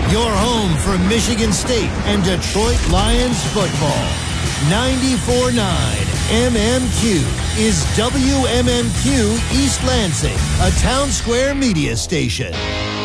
Your home for Michigan State and Detroit Lions football. 94.9 MMQ is WMMQ East Lansing, a Town Square media station.